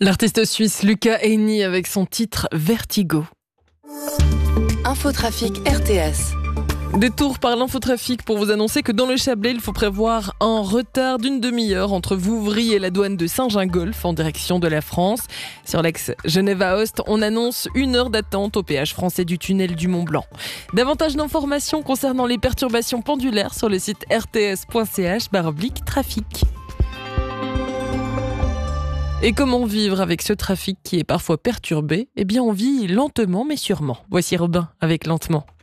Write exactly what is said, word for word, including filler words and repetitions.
L'artiste suisse Luca Heyni avec son titre Vertigo. Infotrafic R T S. Détour par l'infotrafic pour vous annoncer que dans le Chablais, il faut prévoir un retard d'une demi-heure entre Vouvry et la douane de Saint-Gingolph en direction de la France. Sur l'axe Genève-Aoste, on annonce une heure d'attente au péage français du tunnel du Mont-Blanc. Davantage d'informations concernant les perturbations pendulaires sur le site r t s point c h barre oblique trafic. Et comment vivre avec ce trafic qui est parfois perturbé ? Eh bien, on vit lentement mais sûrement. Voici Robin avec Lentement.